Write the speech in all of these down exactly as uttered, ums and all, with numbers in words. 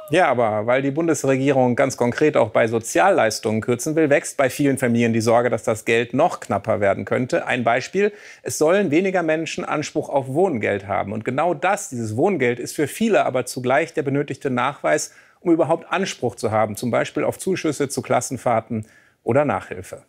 Ja, aber weil die Bundesregierung ganz konkret auch bei Sozialleistungen kürzen will, wächst bei vielen Familien die Sorge, dass das Geld noch knapper werden könnte. Ein Beispiel: Es sollen weniger Menschen Anspruch auf Wohngeld haben. Und genau das, dieses Wohngeld, ist für viele aber zugleich der benötigte Nachweis, um überhaupt Anspruch zu haben, zum Beispiel auf Zuschüsse zu Klassenfahrten oder Nachhilfe.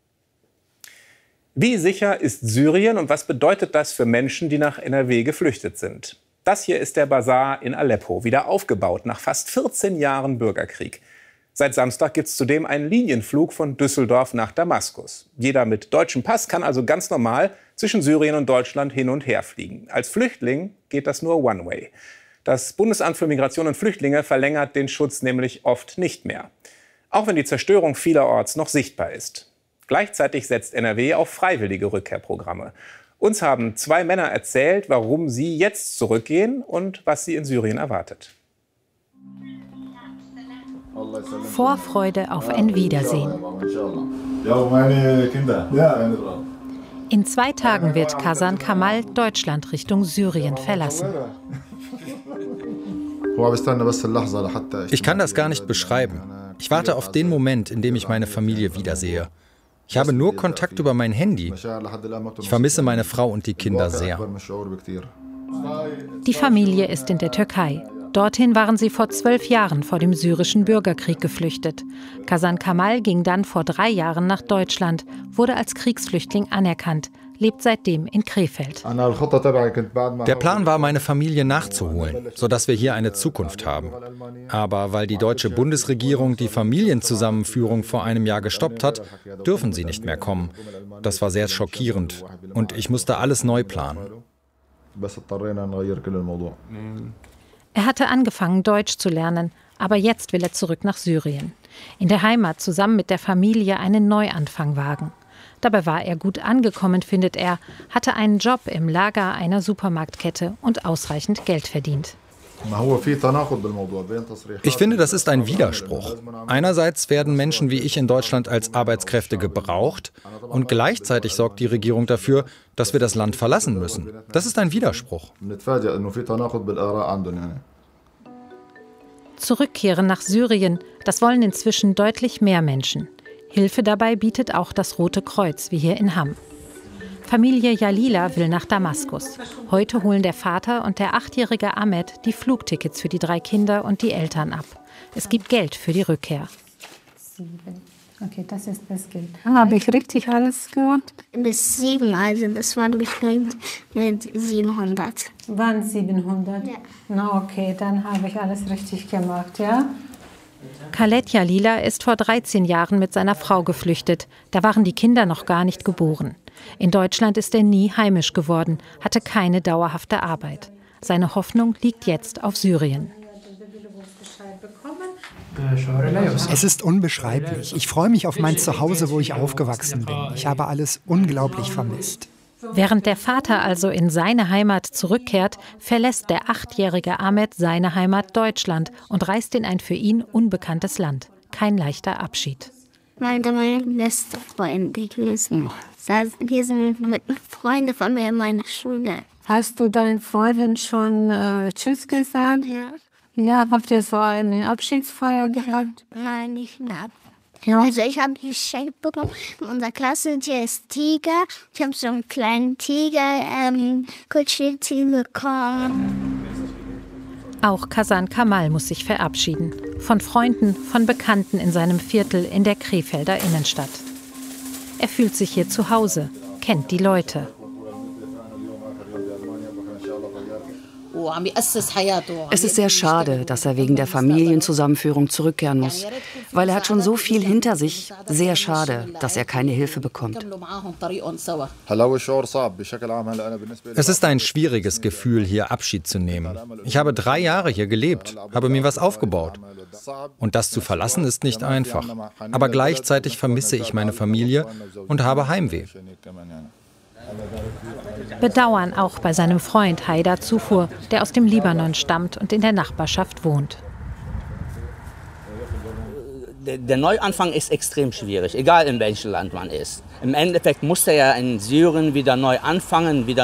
Wie sicher ist Syrien und was bedeutet das für Menschen, die nach N R W geflüchtet sind? Das hier ist der Basar in Aleppo, wieder aufgebaut nach fast vierzehn Jahren Bürgerkrieg. Seit Samstag gibt es zudem einen Linienflug von Düsseldorf nach Damaskus. Jeder mit deutschem Pass kann also ganz normal zwischen Syrien und Deutschland hin und her fliegen. Als Flüchtling geht das nur One-Way. Das Bundesamt für Migration und Flüchtlinge verlängert den Schutz nämlich oft nicht mehr. Auch wenn die Zerstörung vielerorts noch sichtbar ist. Gleichzeitig setzt N R W auf freiwillige Rückkehrprogramme. Uns haben zwei Männer erzählt, warum sie jetzt zurückgehen und was sie in Syrien erwartet. Vorfreude auf ein Wiedersehen. In zwei Tagen wird Kazan Kamal Deutschland Richtung Syrien verlassen. Ich kann das gar nicht beschreiben. Ich warte auf den Moment, in dem ich meine Familie wiedersehe. Ich habe nur Kontakt über mein Handy. Ich vermisse meine Frau und die Kinder sehr. Die Familie ist in der Türkei. Dorthin waren sie vor zwölf Jahren vor dem syrischen Bürgerkrieg geflüchtet. Kazan Kamal ging dann vor drei Jahren nach Deutschland, wurde als Kriegsflüchtling anerkannt, lebt seitdem in Krefeld. Der Plan war, meine Familie nachzuholen, sodass wir hier eine Zukunft haben. Aber weil die deutsche Bundesregierung die Familienzusammenführung vor einem Jahr gestoppt hat, dürfen sie nicht mehr kommen. Das war sehr schockierend und ich musste alles neu planen. Er hatte angefangen, Deutsch zu lernen, aber jetzt will er zurück nach Syrien. In der Heimat zusammen mit der Familie einen Neuanfang wagen. Dabei war er gut angekommen, findet er, hatte einen Job im Lager einer Supermarktkette und ausreichend Geld verdient. Ich finde, das ist ein Widerspruch. Einerseits werden Menschen wie ich in Deutschland als Arbeitskräfte gebraucht und gleichzeitig sorgt die Regierung dafür, dass wir das Land verlassen müssen. Das ist ein Widerspruch. Zurückkehren nach Syrien, das wollen inzwischen deutlich mehr Menschen. Hilfe dabei bietet auch das Rote Kreuz, wie hier in Hamm. Familie Jalila will nach Damaskus. Heute holen der Vater und der achtjährige Ahmed die Flugtickets für die drei Kinder und die Eltern ab. Es gibt Geld für die Rückkehr. Okay, das ist das Geld. Habe ich richtig alles gehört? Bis sieben, also das war bestimmt mit siebenhundert. Waren siebenhundert? Ja. Na okay, dann habe ich alles richtig gemacht, ja? Khaled Jalila ist vor dreizehn Jahren mit seiner Frau geflüchtet. Da waren die Kinder noch gar nicht geboren. In Deutschland ist er nie heimisch geworden, hatte keine dauerhafte Arbeit. Seine Hoffnung liegt jetzt auf Syrien. Es ist unbeschreiblich. Ich freue mich auf mein Zuhause, wo ich aufgewachsen bin. Ich habe alles unglaublich vermisst. Während der Vater also in seine Heimat zurückkehrt, verlässt der achtjährige Ahmed seine Heimat Deutschland und reist in ein für ihn unbekanntes Land. Kein leichter Abschied. Meine, meine letzte Freunde gewesen. Wir sind mit Freunden von mir in meiner Schule. Hast du deinen Freunden schon äh, Tschüss gesagt? Ja. Ja, habt ihr so eine Abschiedsfeier gehabt? Nein, nicht mehr. Ja, also ich habe ein Geschenk bekommen. In unserer Klasse hier ist Tiger. Ich habe so einen kleinen Tiger ähm, Kuscheltier bekommen. Auch Kazan Kamal muss sich verabschieden. Von Freunden, von Bekannten in seinem Viertel in der Krefelder Innenstadt. Er fühlt sich hier zu Hause, kennt die Leute. Es ist sehr schade, dass er wegen der Familienzusammenführung zurückkehren muss, weil er hat schon so viel hinter sich. Sehr schade, dass er keine Hilfe bekommt. Es ist ein schwieriges Gefühl, hier Abschied zu nehmen. Ich habe drei Jahre hier gelebt, habe mir was aufgebaut. Und das zu verlassen ist nicht einfach. Aber gleichzeitig vermisse ich meine Familie und habe Heimweh. Bedauern auch bei seinem Freund Haidar Zufuhr, der aus dem Libanon stammt und in der Nachbarschaft wohnt. Der Neuanfang ist extrem schwierig, egal in welchem Land man ist. Im Endeffekt muss er ja in Syrien wieder neu anfangen, wieder